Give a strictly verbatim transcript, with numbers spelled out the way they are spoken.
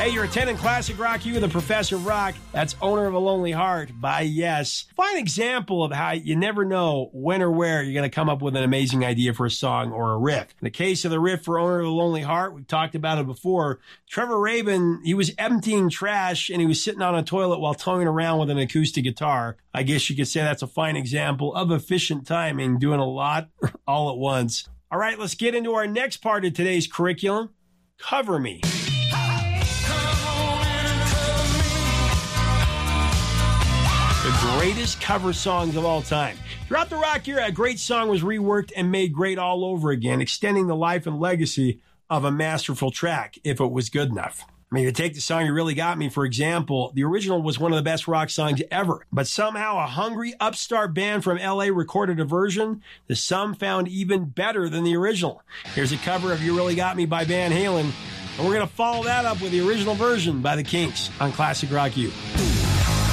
Hey, you're attending Classic Rock U with the Professor of Rock. That's Owner of a Lonely Heart by Yes. Fine example of how you never know when or where you're going to come up with an amazing idea for a song or a riff. In the case of the riff for Owner of a Lonely Heart, we've talked about it before. Trevor Rabin, he was emptying trash and he was sitting on a toilet while toying around with an acoustic guitar. I guess you could say that's a fine example of efficient timing, doing a lot all at once. All right, let's get into our next part of today's curriculum. Cover Me. The greatest cover songs of all time. Throughout the rock era, a great song was reworked and made great all over again, extending the life and legacy of a masterful track, if it was good enough. I mean, to take the song You Really Got Me, for example, the original was one of the best rock songs ever, but somehow a hungry upstart band from L A recorded a version that some found even better than the original. Here's a cover of You Really Got Me by Van Halen, and we're going to follow that up with the original version by the Kinks on Classic Rock U.